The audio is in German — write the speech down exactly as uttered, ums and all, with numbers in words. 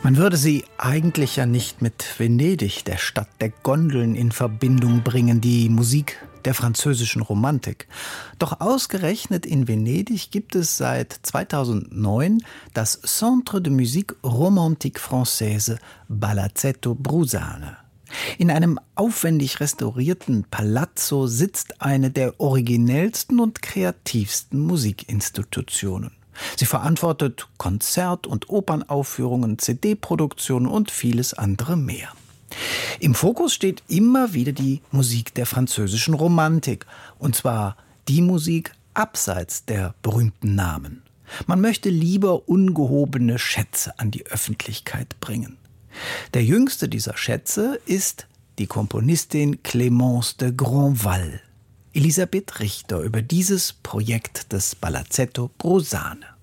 Man würde sie eigentlich ja nicht mit Venedig, der Stadt der Gondeln, in Verbindung bringen, die Musik der französischen Romantik. Doch ausgerechnet in Venedig gibt es seit zweitausendneun das Centre de Musique Romantique Française Palazzetto Brusane. In einem aufwendig restaurierten Palazzo sitzt eine der originellsten und kreativsten Musikinstitutionen. Sie verantwortet Konzert- und Opernaufführungen, C D-Produktionen und vieles andere mehr. Im Fokus steht immer wieder die Musik der französischen Romantik, und zwar die Musik abseits der berühmten Namen. Man möchte lieber ungehobene Schätze an die Öffentlichkeit bringen. Der jüngste dieser Schätze ist die Komponistin Clémence de Grandval. Elisabeth Richter über dieses Projekt des Palazzetto Brusane.